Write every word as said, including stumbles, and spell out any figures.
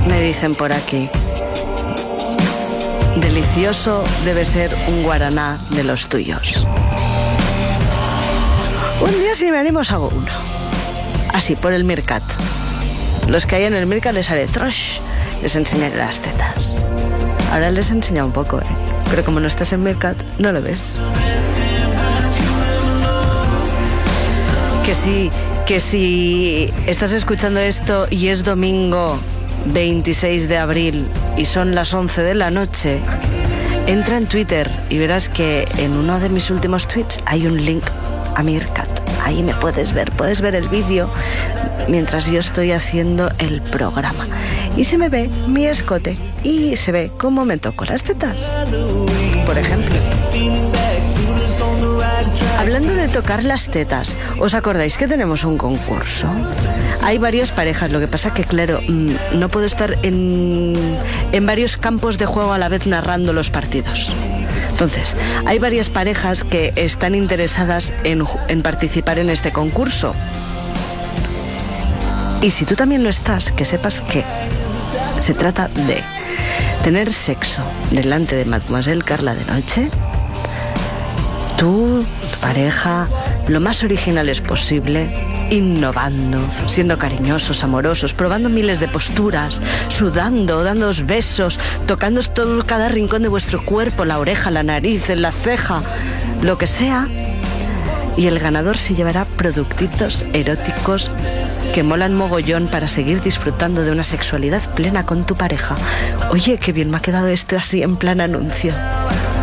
Me dicen por aquí. Delicioso debe ser un guaraná de los tuyos. Un día si me animo os hago uno. Así, por el Mercat. Los que hay en el Mercat les haré trosh, les enseñaré las tetas. Ahora les he enseñado un poco, ¿eh? Pero como no estás en Mercat, no lo ves. Que sí, que si estás escuchando esto y es domingo veintiséis de abril y son las once de la noche, entra en Twitter y verás que en uno de mis últimos tweets hay un link a Mercat. Ahí me puedes ver, puedes ver el vídeo mientras yo estoy haciendo el programa. Y se me ve mi escote y se ve cómo me toco las tetas, por ejemplo. Hablando de tocar las tetas, ¿os acordáis que tenemos un concurso? Hay varias parejas, lo que pasa que, claro, no puedo estar en, en varios campos de juego a la vez narrando los partidos. Entonces, hay varias parejas que están interesadas en, en participar en este concurso. Y si tú también lo estás, que sepas que se trata de tener sexo delante de Mademoiselle Carla de noche. Tú, tu pareja, lo más originales posible, innovando, siendo cariñosos, amorosos, probando miles de posturas, sudando, dándoos besos, tocándoos todo cada rincón de vuestro cuerpo, la oreja, la nariz, la ceja, lo que sea. Y el ganador se llevará productitos eróticos que molan mogollón para seguir disfrutando de una sexualidad plena con tu pareja. Oye, qué bien me ha quedado esto así en plan anuncio.